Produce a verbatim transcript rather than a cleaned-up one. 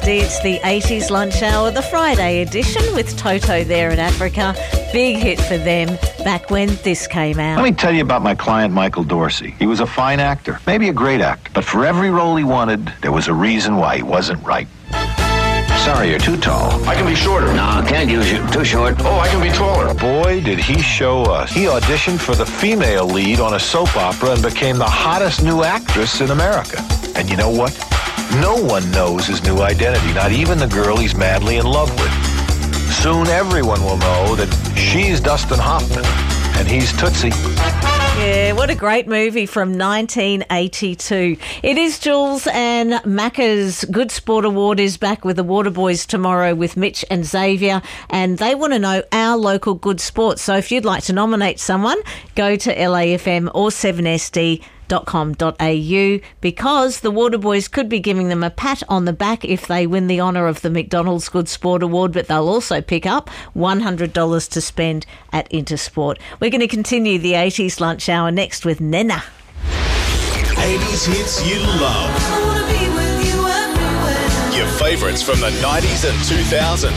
D. It's the eighties Lunch Hour, the Friday edition with Toto there in Africa. Big hit for them back when this came out. Let me tell you about my client, Michael Dorsey. He was a fine actor, maybe a great actor, but for every role he wanted, there was a reason why he wasn't right. Sorry, you're too tall. I can be shorter. No, I can't use you. Too short. Oh, I can be taller. Boy, did he show us. He auditioned for the female lead on a soap opera and became the hottest new actress in America. And you know what? No one knows his new identity, not even the girl he's madly in love with. Soon everyone will know that she's Dustin Hoffman and he's Tootsie. Yeah, what a great movie from nineteen eighty-two. It is Jules, and Macca's Good Sport Award is back with the Waterboys tomorrow with Mitch and Xavier, and they want to know our local good sports. So if you'd like to nominate someone, go to L A F M or seven S D dot com dot a u, because the Waterboys could be giving them a pat on the back if they win the honour of the McDonald's Good Sport Award, but they'll also pick up one hundred dollars to spend at Intersport. We're going to continue the eighties Lunch Hour next with Nena. eighties hits you love. Your favourites from the nineties and two thousands.